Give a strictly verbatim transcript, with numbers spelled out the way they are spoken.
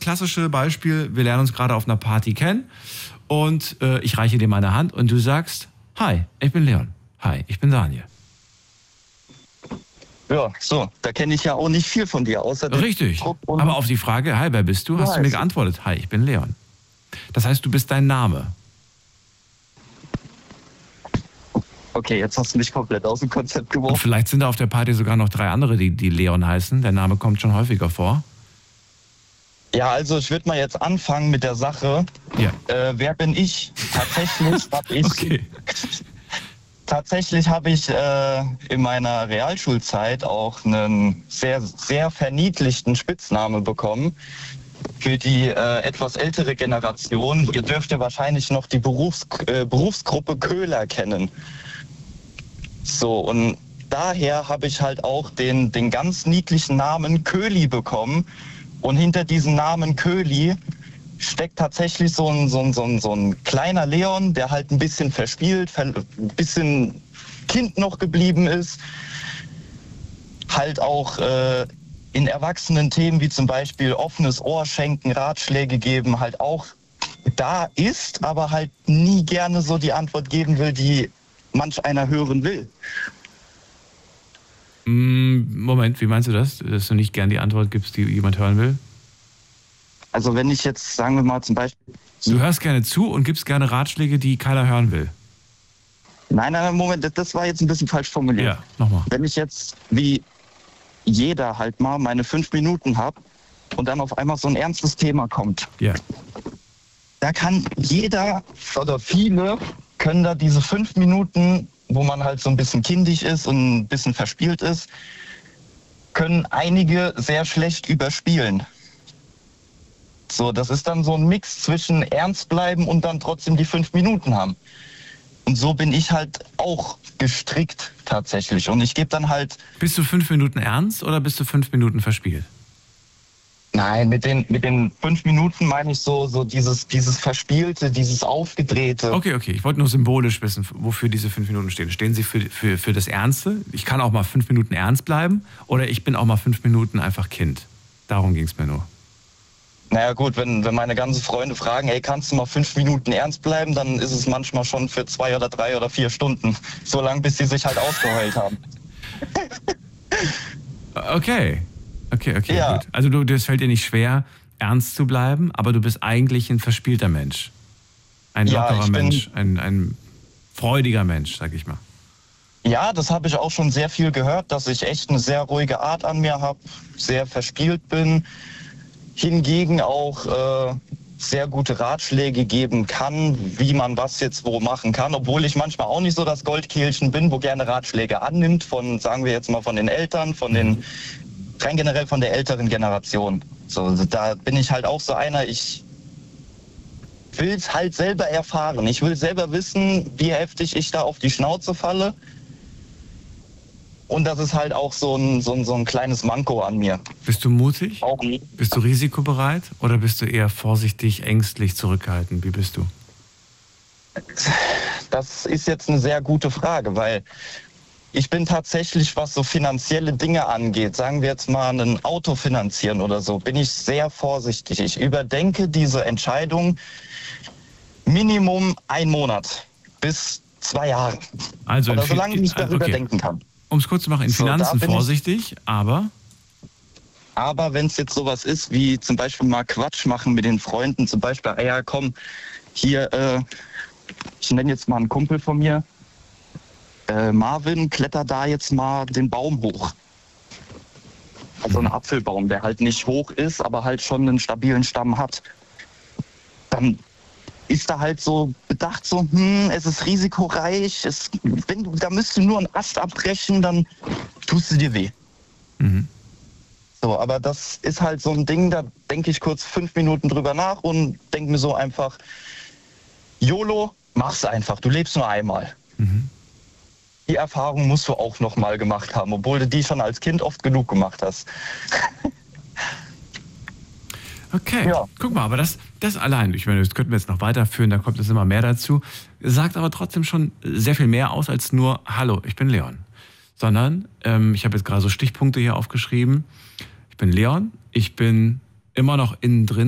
klassische Beispiel, wir lernen uns gerade auf einer Party kennen und äh, ich reiche dir meine Hand und du sagst, hi, ich bin Leon. Hi, ich bin Daniel. Ja, so, da kenne ich ja auch nicht viel von dir, außer Richtig, aber auf die Frage, hi, wer bist du, hast du mir geantwortet, hi, ich bin Leon. Das heißt, du bist dein Name. Okay, jetzt hast du mich komplett aus dem Konzept geworfen. Und vielleicht sind da auf der Party sogar noch drei andere, die, die Leon heißen. Der Name kommt schon häufiger vor. Ja, also ich würde mal jetzt anfangen mit der Sache. Ja. Äh, wer bin ich? Tatsächlich habe ich, Okay. tatsächlich habe ich äh, in meiner Realschulzeit auch einen sehr, sehr verniedlichten Spitznamen bekommen. Für die äh, etwas ältere Generation, ihr dürft ja wahrscheinlich noch die Berufs äh, Berufsgruppe Köhler kennen. So, und daher habe ich halt auch den, den ganz niedlichen Namen Köhli bekommen. Und hinter diesem Namen Köhli steckt tatsächlich so ein, so ein, so ein, so ein kleiner Leon, der halt ein bisschen verspielt, ein bisschen Kind noch geblieben ist. Halt auch äh, in erwachsenen Themen wie zum Beispiel offenes Ohr schenken, Ratschläge geben, halt auch da ist, aber halt nie gerne so die Antwort geben will, die manch einer hören will. Moment, wie meinst du das? Dass du nicht gern die Antwort gibst, die jemand hören will? Also wenn ich jetzt, sagen wir mal zum Beispiel... Du hörst gerne zu und gibst gerne Ratschläge, die keiner hören will. Nein, nein, Moment, das war jetzt ein bisschen falsch formuliert. Ja, nochmal. Wenn ich jetzt wie jeder halt mal meine fünf Minuten habe und dann auf einmal so ein ernstes Thema kommt. Ja. Da kann jeder oder viele können da diese fünf Minuten, wo man halt so ein bisschen kindisch ist und ein bisschen verspielt ist, können einige sehr schlecht überspielen. So, das ist dann so ein Mix zwischen ernst bleiben und dann trotzdem die fünf Minuten haben. Und so bin ich halt auch gestrickt tatsächlich. Und ich gebe dann halt... Bist du fünf Minuten ernst oder bist du fünf Minuten verspielt? Nein, mit den, mit den fünf Minuten meine ich so, so dieses, dieses Verspielte, dieses Aufgedrehte. Okay, okay. Ich wollte nur symbolisch wissen, wofür diese fünf Minuten stehen. Stehen sie für, für, für das Ernste? Ich kann auch mal fünf Minuten ernst bleiben oder ich bin auch mal fünf Minuten einfach Kind. Darum ging es mir nur. Naja gut, wenn, wenn meine ganzen Freunde fragen, hey, kannst du mal fünf Minuten ernst bleiben, dann ist es manchmal schon für zwei oder drei oder vier Stunden. So lange, bis sie sich halt ausgeheult haben. Okay. Okay, okay, ja. Gut. Also du, das fällt dir nicht schwer, ernst zu bleiben, aber du bist eigentlich ein verspielter Mensch. Ein lockerer ja, Mensch, ein, ein freudiger Mensch, sag ich mal. Ja, das habe ich auch schon sehr viel gehört, dass ich echt eine sehr ruhige Art an mir habe, sehr verspielt bin, hingegen auch äh, sehr gute Ratschläge geben kann, wie man was jetzt wo machen kann, obwohl ich manchmal auch nicht so das Goldkehlchen bin, wo gerne Ratschläge annimmt von, sagen wir jetzt mal, von den Eltern, von den rein generell von der älteren Generation. So, da bin ich halt auch so einer, ich will es halt selber erfahren. Ich will selber wissen, wie heftig ich da auf die Schnauze falle. Und das ist halt auch so ein, so ein, so ein kleines Manko an mir. Bist du mutig? Auch nie. Bist du risikobereit oder bist du eher vorsichtig, ängstlich, zurückhaltend? Wie bist du? Das ist jetzt eine sehr gute Frage, weil ich bin tatsächlich, was so finanzielle Dinge angeht, sagen wir jetzt mal ein Auto finanzieren oder so, bin ich sehr vorsichtig. Ich überdenke diese Entscheidung Minimum ein Monat bis zwei Jahre. Also oder solange ich also, darüber okay. denken kann. Um es kurz zu machen, in So, Finanzen da bin vorsichtig, aber... Aber wenn es jetzt sowas ist, wie zum Beispiel mal Quatsch machen mit den Freunden, zum Beispiel, ah ja, komm, hier, äh, ich nenne jetzt mal einen Kumpel von mir, Äh, Marvin, kletter da jetzt mal den Baum hoch. Also ein Apfelbaum, der halt nicht hoch ist, aber halt schon einen stabilen Stamm hat. Dann ist da halt so bedacht, so, hm, es ist risikoreich, es, wenn du, da müsst du nur einen Ast abbrechen, dann tust du dir weh. Mhm. So, aber das ist halt so ein Ding, da denke ich kurz fünf Minuten drüber nach und denke mir so einfach, YOLO, mach's einfach, du lebst nur einmal. Mhm. Die Erfahrung musst du auch noch mal gemacht haben, obwohl du die schon als Kind oft genug gemacht hast. Okay, ja. Guck mal, aber das, das allein, ich meine, das könnten wir jetzt noch weiterführen, da kommt es immer mehr dazu, sagt aber trotzdem schon sehr viel mehr aus als nur, hallo, ich bin Leon. Sondern, ähm, ich habe jetzt gerade so Stichpunkte hier aufgeschrieben, ich bin Leon, ich bin immer noch innen drin